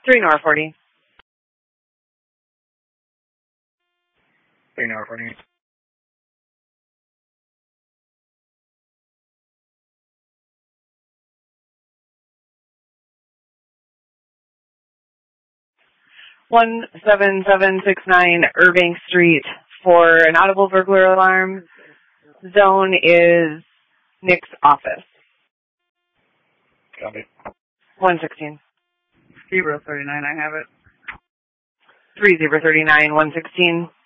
3 North 40. 3 North 40. One 7769 Irving Street for an audible burglar alarm. Zone is Nick's office. Copy. 116. 039, I have it. 3039, 116.